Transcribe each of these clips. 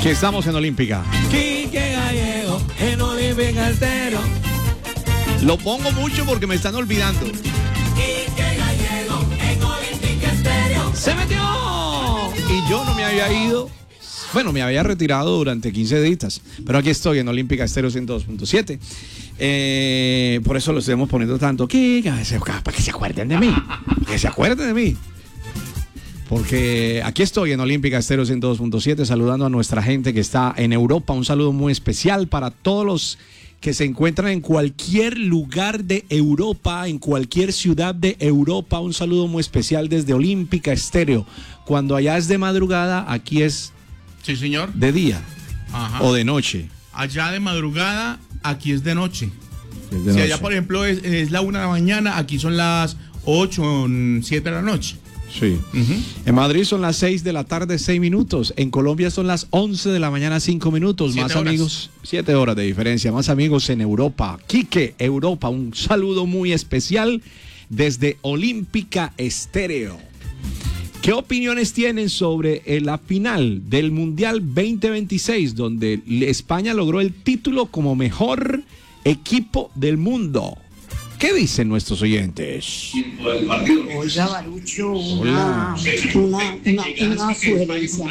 Aquí estamos en Olímpica. Quique Gallego en Olímpica Estéreo. Lo pongo mucho porque me están olvidando. Quique Gallego en Olímpica Estéreo. ¡Se metió! Y yo no me había ido. Bueno, me había retirado durante 15 días, pero aquí estoy en Olímpica Estéreo 102.7. Por eso lo estamos poniendo tanto. Para que se acuerden de mí. Para que se acuerden de mí. Porque aquí estoy en Olímpica Estéreo 102.7 saludando a nuestra gente que está en Europa. Un saludo muy especial para todos los que se encuentran en cualquier lugar de Europa, en cualquier ciudad de Europa. Un saludo muy especial desde Olímpica Estéreo. Cuando allá es de madrugada, aquí es sí, señor. De día. Ajá. O de noche. Allá de madrugada, aquí es de noche. Es de si noche. allá, por ejemplo, es la 1 de la mañana, aquí son las 8 o 7 de la noche. Sí. En Madrid son las 6 de la tarde, 6 minutos. En Colombia son las 11 de la mañana, 5 minutos. 7 más horas. amigos, 7 horas de diferencia. Más amigos en Europa. Quique, Europa, un saludo muy especial desde Olímpica Estéreo. ¿Qué opiniones tienen sobre la final del Mundial 2026, donde España logró el título como mejor equipo del mundo? ¿Qué dicen nuestros oyentes? Oiga, Barucho, una sugerencia.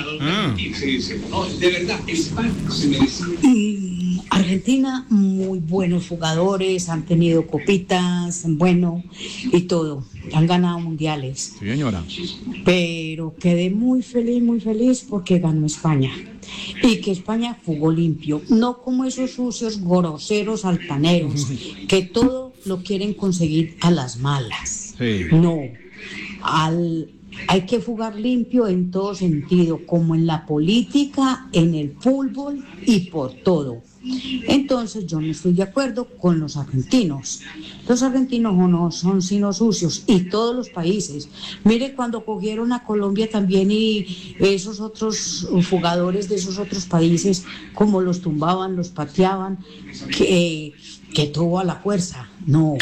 Argentina, muy buenos jugadores, han tenido copitas, bueno, y todo. Han ganado mundiales. Sí, señora. Pero quedé muy feliz porque ganó España. Y que España jugó limpio. No como esos sucios, groseros, altaneros, que todo lo quieren conseguir a las malas. Sí. No. Hay que jugar limpio en todo sentido, como en la política, en el fútbol y por todo. Entonces yo no estoy de acuerdo con los argentinos. Los argentinos no son sino sucios, y todos los países. Mire cuando cogieron a Colombia también y esos otros jugadores de esos otros países, como los tumbaban, los pateaban, que todo a la fuerza. No.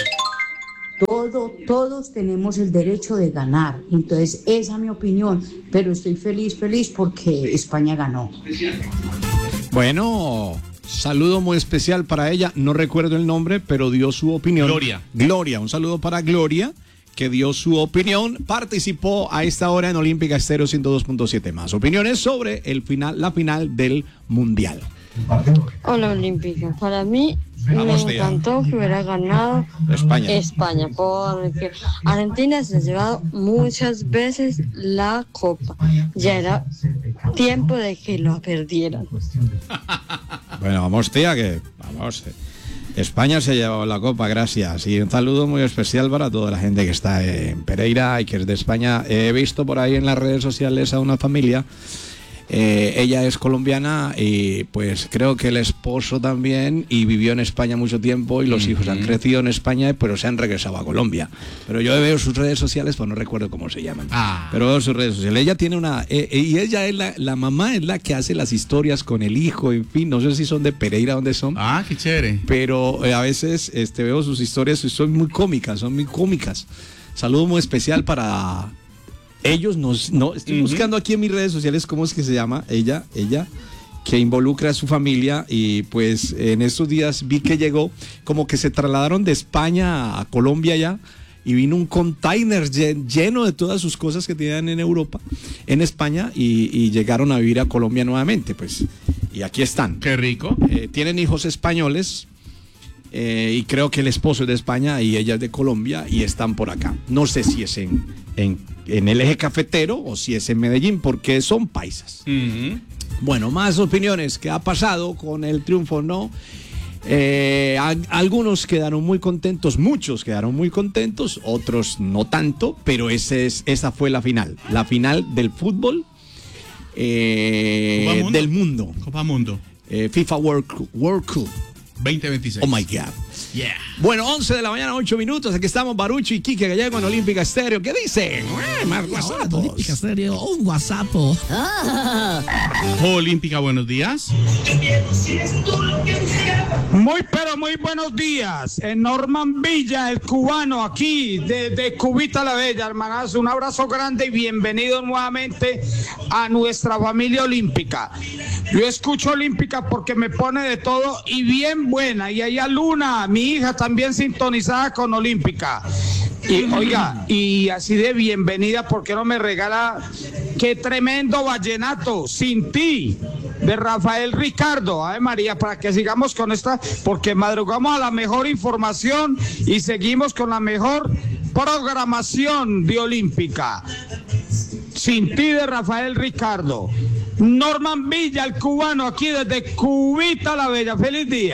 Todos tenemos el derecho de ganar. Entonces esa es mi opinión, pero estoy feliz porque España ganó. Bueno, saludo muy especial para ella. No recuerdo el nombre, pero dio su opinión. Gloria, un saludo para Gloria, que dio su opinión. Participó a esta hora en Olímpica Estéreo 102.7. Más opiniones sobre la final del Mundial. Hola, Olímpica. Para mí me encantó que hubiera ganado España, porque Argentina se ha llevado muchas veces la copa. Ya era tiempo de que lo perdieran. Bueno, vamos, tía, España se ha llevado la copa, gracias. Y un saludo muy especial para toda la gente que está en Pereira y que es de España. He visto por ahí en las redes sociales a una familia. Ella es colombiana y pues creo que el esposo también, y vivió en España mucho tiempo, y los hijos han crecido en España, pero se han regresado a Colombia. Pero yo veo sus redes sociales, pues no recuerdo cómo se llaman. Pero veo sus redes sociales. Ella tiene y ella es la mamá, es la que hace las historias con el hijo, en fin, no sé si son de Pereira, dónde son. Qué chévere. Pero a veces veo sus historias y son muy cómicas. Saludo muy especial para ellos. Estoy buscando aquí en mis redes sociales cómo es que se llama ella, que involucra a su familia, y pues en estos días vi que llegó, como que se trasladaron de España a Colombia ya, y vino un container lleno de todas sus cosas que tenían en Europa, en España, y llegaron a vivir a Colombia nuevamente, pues, y aquí están. Qué rico. Tienen hijos españoles. Y creo que el esposo es de España y ella es de Colombia, y están por acá. No sé si es en el eje cafetero o si es en Medellín, porque son paisas. Bueno, más opiniones. ¿Qué ha pasado con el triunfo? No. Algunos quedaron muy contentos, muchos quedaron muy contentos, otros no tanto, pero esa fue la final del fútbol del mundo. Copa Mundo. FIFA World Cup 2026. Oh my God. Yeah. Bueno, 11 de la mañana, 8 minutos. Aquí estamos Barucho y Quique Gallego en Olímpica Estéreo. ¿Qué dicen? Más WhatsApp. Olímpica Estéreo, un WhatsApp. Olímpica, buenos días. Pero muy buenos días. Norman Villa, el cubano, aquí desde Cubita la Bella, hermanazo. Un abrazo grande y bienvenido nuevamente a nuestra familia olímpica. Yo escucho Olímpica porque me pone de todo y bien buena. Y allá Luna, mi hija, también sintonizada con Olímpica. Y oiga, y así de bienvenida, ¿por qué no me regala qué tremendo vallenato, Sin Ti, de Rafael Ricardo? Ave María, para que sigamos con esta, porque madrugamos a la mejor información y seguimos con la mejor programación de Olímpica. Sin Ti, de Rafael Ricardo. Norman Villa, el cubano, aquí desde Cubita la Bella. Feliz día.